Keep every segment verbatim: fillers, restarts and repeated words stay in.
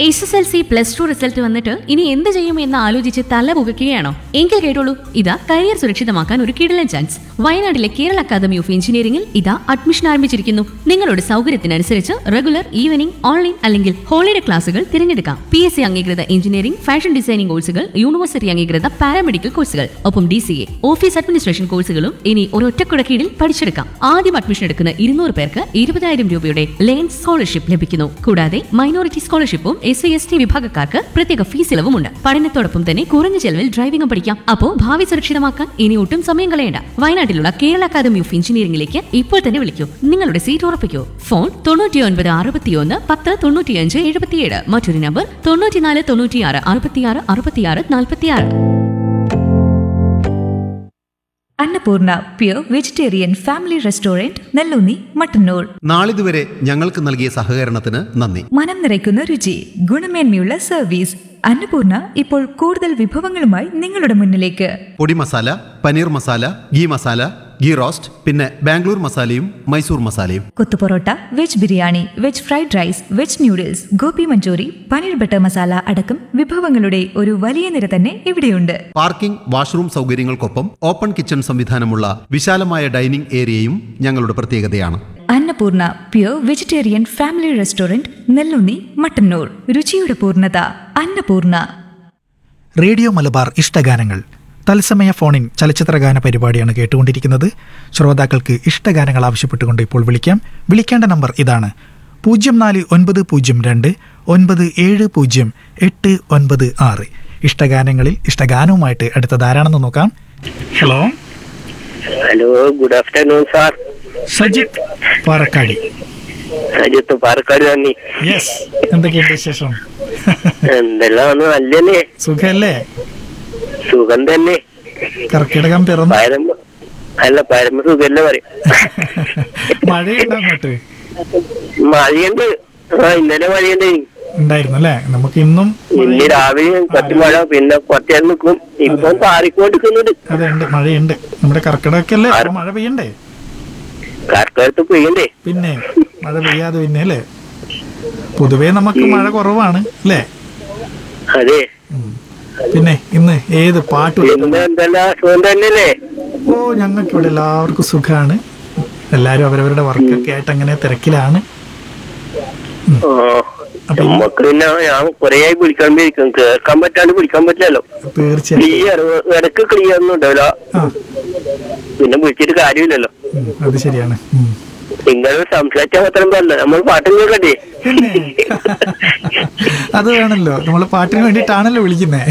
S S L C plus two result വന്നിട്ട് ഇനി എന്ത് ചെയ്യും എന്ന് ആലോചിച്ച് തല പുകയ്ക്കുകയാണോ? എങ്കിൽ കേട്ടോളൂ, ഇതാ കരിയർ സുരക്ഷിതമാക്കാൻ ഒരു കിടിലൻ ചാൻസ്. വയനാട്ടിലെ കേരള അക്കാദമി ഓഫ് എഞ്ചിനീയറിംഗിൽ ഇതാ അഡ്മിഷൻ ആരംഭിച്ചിരിക്കുന്നു. നിങ്ങളുടെ സൗകര്യത്തിനനുസരിച്ച് റെഗുലർ, ഈവനിംഗ്, ഓൺലൈൻ അല്ലെങ്കിൽ ഹോളിഡേ ക്ലാസുകൾ തിരഞ്ഞെടുക്കാം. പി എസ് സി അംഗീകൃത എഞ്ചിനീയറിംഗ്, ഫാഷൻ ഡിസൈനിംഗ് കോഴ്സുകൾ, യൂണിവേഴ്സിറ്റി അംഗീകൃത പാരാമെഡിക്കൽ കോഴ്സുകൾ, ഒപ്പം D C A, office administration കോഴ്സുകളും ഇനി ഒരൊറ്റക്കുട കീഴിൽ പഠിച്ചെടുക്കാം. ആദ്യം അഡ്മിഷൻ എടുക്കുന്ന ഇരുന്നൂറ് പേർക്ക് ഇരുപതായിരം രൂപയുടെ ലേൺ സ്കോളർഷിപ്പ് ലഭിക്കുന്നു. കൂടാതെ minority സ്കോളർഷിപ്പും S C S T വിഭാഗക്കാർക്ക് പ്രത്യേക ഫീസ് ഇളവുമുണ്ട്. പഠനത്തോടൊപ്പം തന്നെ കുറഞ്ഞ ചെലവിൽ ഡ്രൈവിംഗും പഠിക്കാം. അപ്പോ ഭാവി സുരക്ഷിതമാക്കാൻ ഇനി ഒട്ടും സമയം കളയേണ്ട. വയനാട്ടിലുള്ള കേരള അക്കാദമി ഓഫ് എഞ്ചിനീയറിംഗിലേക്ക് ഇപ്പോൾ തന്നെ വിളിക്കൂ. നിങ്ങളുടെ സീറ്റ് ഉറപ്പിക്കൂ. ഫോൺ തൊണ്ണൂറ്റി ഒൻപത് അറുപത്തിയൊന്ന് പത്ത് തൊണ്ണൂറ്റിയഞ്ച് എഴുപത്തിയേഴ്. മറ്റൊരു നമ്പർ തൊണ്ണൂറ്റിനാല് തൊണ്ണൂറ്റിയാറ് അറുപത്തിയാറ് അറുപത്തിയാറ് നാൽപ്പത്തിയാറ്. Annapurna pure vegetarian family restaurant, Nelloonni, Mattannur. നാളിതുവരെ ഞങ്ങൾക്ക് നൽകിയ സഹകരണത്തിന് നന്ദി. മനം നിറയ്ക്കുന്ന രുചി, ഗുണമേന്മയുള്ള സർവീസ്. അന്നപൂർണ ഇപ്പോൾ കൂടുതൽ വിഭവങ്ങളുമായി നിങ്ങളുടെ മുന്നിലേക്ക്. പൊടി മസാല, പനീർ മസാല, ഗീ മസാല, ഗീ റോസ്റ്റ്, പിന്നെ ബാംഗ്ലൂർ മസാലയും മൈസൂർ മസാലയും. കൊത്തു parotta, veg biryani, veg fried rice, veg noodles, Gopi Manchurian, paneer butter masala അടക്കം വിഭവങ്ങളുടെ ഒരു വലിയ നിര തന്നെ ഇവിടെയുണ്ട്. പാർക്കിംഗ്, വാഷ്റൂം സൗകര്യങ്ങൾക്കൊപ്പം ഓപ്പൺ കിച്ചൺ സംവിധാനമുള്ള വിശാലമായ ഡൈനിംഗ് ഏരിയയും ഞങ്ങളുടെ പ്രത്യേകതയാണ്. Annapurna pure vegetarian family restaurant, Nelloonni, Mattannur. രുചിയുടെ പൂർണ്ണത അന്നപൂർണ. റേഡിയോ മലബാർ ഇഷ്ടഗാനങ്ങൾ തത്സമയ ഫോണിൻ ചലച്ചിത്രഗാന പരിപാടിയാണ് കേട്ടുകൊണ്ടിരിക്കുന്നത്. ശ്രോതാക്കൾക്ക് ഇഷ്ടഗാനങ്ങൾ ആവശ്യപ്പെട്ടുകൊണ്ട് ഇപ്പോൾ വിളിക്കാം. വിളിക്കേണ്ട നമ്പർ ഇതാണ്: പൂജ്യം നാല് ഒൻപത് പൂജ്യം രണ്ട് ഒൻപത് ഏഴ് പൂജ്യം എട്ട് ഒൻപത് ആറ്. ഇഷ്ടഗാനങ്ങളിൽ ഇഷ്ടഗാനവുമായിട്ട് അടുത്തത് ആരാണെന്ന് നോക്കാം. Hello hello good afternoon sir. Sajith Parakkadi. Sajith Parakkad തന്നെ. യെസ്, എന്തൊക്കെയുണ്ട് വിശേഷം? എന്തെല്ലാം നല്ലേ? സുഖല്ലേ? സുഖം തന്നെ. കർക്കിടകം പിറന്നു. അല്ല, പരമ സുഖല്ലേ പറയും. മഴയുണ്ടോ അങ്ങോട്ട്? മഴയുണ്ട്. ആ, ഇന്നലെ മഴയുണ്ട് ഉണ്ടായിരുന്നു അല്ലേ? നമുക്ക് ഇന്നും ഇന്ന് രാവിലെ കുറച്ച് മഴ, പിന്നെ കുറച്ചേരം നിൽക്കും. ഇപ്പം പാറിക്കൊണ്ടിരിക്കുന്നുണ്ട്. അതെ, ഉണ്ട്, മഴയുണ്ട്. നമ്മുടെ കർക്കിടകമൊക്കെ അല്ലേ, മഴ പെയ്യണ്ടേ? കർക്കിടകത്ത് പെയ്യണ്ടേ? പിന്നെ മഴ പെയ്യാതെ പിന്നെ അല്ലേ? പൊതുവേ നമുക്ക് മഴ കുറവാണ് അല്ലേ? അതെ. പിന്നെ ഇന്ന് ഏത് പാട്ട്? തന്നെയല്ലേ? ഓ, ഞങ്ങൾക്ക് ഇവിടെ എല്ലാവർക്കും സുഖമാണ്. എല്ലാരും അവരവരുടെ വർക്കൊക്കെ ആയിട്ട് അങ്ങനെ തിരക്കിലാണ്. നമുക്ക് പിന്നെ ഞാൻ കൊറേ വിളിക്കാൻ കേൾക്കാൻ പറ്റാണ്ട് വിളിക്കാൻ പറ്റില്ലല്ലോ. തീർച്ചയായും ഇടക്ക് ക്ലിയർ ഒന്നും ഉണ്ടാവില്ല. പിന്നെ വിളിച്ചിട്ട് കാര്യമില്ലല്ലോ. അത് ശരിയാണ്. നിങ്ങൾ സംസാരിച്ചാൽ മാത്രം പറഞ്ഞ നമ്മൾ പാട്ടും കേൾക്കണ്ടേ? അത് വേണല്ലോ, നമ്മള് പാട്ടിന് വേണ്ടിട്ടാണല്ലോ വിളിക്കുന്നേ.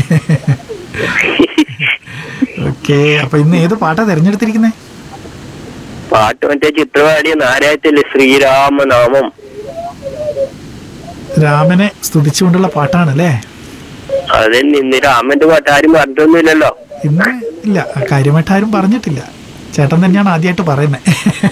ഓക്കെ, അപ്പൊ ഇന്ന് ഏത് പാട്ടാ തെരഞ്ഞെടുത്തിരിക്കുന്നേ? പാട്ട് മറ്റേ ചിത്രപാടിയ നാരായത്തില്ലേ, ശ്രീരാമനാമം. രാമനെ സ്തുതിച്ചുകൊണ്ടുള്ള പാട്ടാണല്ലേ? അതെ. ഇന്ന് രാമന്റെ പാട്ട് ആരും പറഞ്ഞിട്ടൊന്നുമില്ലല്ലോ. ഇന്ന് ഇല്ല, കാര്യമായിട്ട് ആരും പറഞ്ഞിട്ടില്ല. ചേട്ടൻ തന്നെയാണ് ആദ്യമായിട്ട് പറയുന്നത്.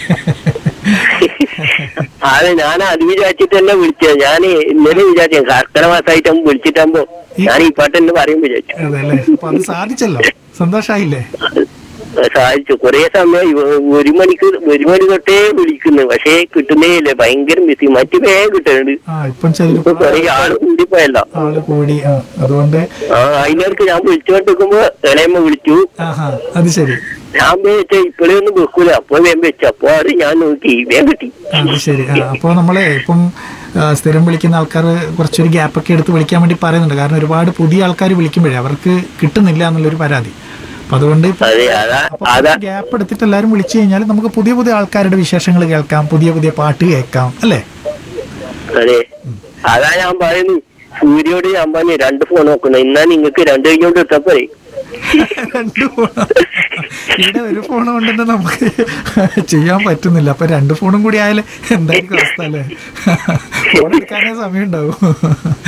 അതെ, ഞാൻ അത് വിചാരിച്ചിട്ട് തന്നെ വിളിച്ചത്. ഞാൻ ഇന്നലെ വിചാരിച്ചു കർക്കിടക മാസമായിട്ട് വിളിച്ചിട്ടാകുമ്പോ ഞാൻ ഈ പാട്ട് തന്നെ പറയും വിചാരിച്ചു. അതല്ലേ, അപ്പൊ അത് സാധിച്ചല്ലോ, സന്തോഷായില്ലേ? സാധിച്ചു. കൊറേ സമയം ഒരു മണിക്ക് ഒരു മണി തൊട്ടേ വിളിക്കുന്നു, പക്ഷേ കിട്ടുന്നേ ഇല്ല. ഭയങ്കര ബിസി. മറ്റു വേഗം കിട്ടുന്നുണ്ട്. ഇപ്പൊ കൊറേ ആള് കൂടിപ്പോയല്ലോ. ആള് കൂടി, അതുകൊണ്ട് ആ അതിനർക്ക് ഞാൻ വിളിച്ചോണ്ടിരിക്കുമ്പോ ഇളയമ്മ വിളിച്ചു. അത് ശരി. ഞാൻ വെച്ച ഇപ്പോഴേ ഒന്നും വെക്കൂല, അപ്പൊ വേഗം വെച്ചു. അപ്പൊ അത് ഞാൻ നോക്കി വേഗം കിട്ടി. അത് ശരി. അപ്പൊ നമ്മളെ ഇപ്പം സ്ഥിരം വിളിക്കുന്ന ആൾക്കാർ കുറച്ചൊരു ഗ്യാപ്പൊക്കെ എടുത്ത് വിളിക്കാൻ വേണ്ടി പറയുന്നുണ്ട്. കാരണം ഒരുപാട് പുതിയ ആൾക്കാർ വിളിക്കുമ്പോഴേ അവർക്ക് കിട്ടുന്നില്ല എന്നുള്ളൊരു പരാതി. അപ്പൊ അതുകൊണ്ട് ഗ്യാപ്പ് എടുത്തിട്ട് എല്ലാവരും വിളിച്ചു കഴിഞ്ഞാൽ നമുക്ക് പുതിയ പുതിയ ആൾക്കാരുടെ വിശേഷങ്ങൾ കേൾക്കാം, പുതിയ പുതിയ പാട്ട് കേൾക്കാം അല്ലേ? അതെ, അതാ ഞാൻ പറയുന്നു. സൂര്യോട് ഞാൻ പറഞ്ഞു രണ്ട് ഫോൺ നോക്കണം, എന്നാ നിങ്ങൾക്ക് രണ്ട് കഴിഞ്ഞോണ്ട് ഇട്ടപ്പോ രണ്ട് ഫോൺ ഇവിടെ ഒരു ഫോൺ കൊണ്ടെന്ന് നമുക്ക് ചെയ്യാൻ പറ്റുന്നില്ല. അപ്പൊ രണ്ട് ഫോണും കൂടി ആയാലും എന്തായിരിക്കും അവസ്ഥ അല്ലേ? ഫോൺ എടുക്കാനേ സമയം ഉണ്ടാവും.